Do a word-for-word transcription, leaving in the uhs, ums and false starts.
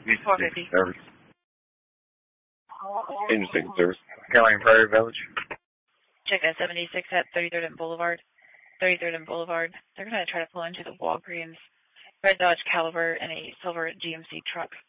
four fifty. Service. Interesting service. Carolina Prairie Village. Check that seventy-six at thirty-third and Boulevard. thirty-third and Boulevard. They're going to try to pull into the Walgreens. Red Dodge Caliber and a silver G M C truck.